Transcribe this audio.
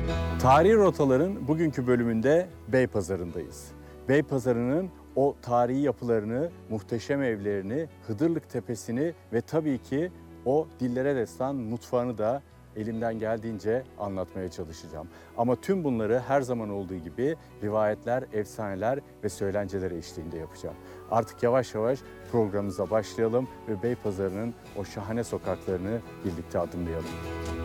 Tarihi Rotaların bugünkü bölümünde Beypazarı'ndayız. Beypazarı'nın o tarihi yapılarını, muhteşem evlerini, Hıdırlık Tepesi'ni ve tabii ki o dillere destan mutfağını da elimden geldiğince anlatmaya çalışacağım. Ama tüm bunları her zaman olduğu gibi rivayetler, efsaneler ve söylenceler eşliğinde yapacağım. Artık yavaş yavaş programımıza başlayalım ve Beypazarı'nın o şahane sokaklarını birlikte adımlayalım.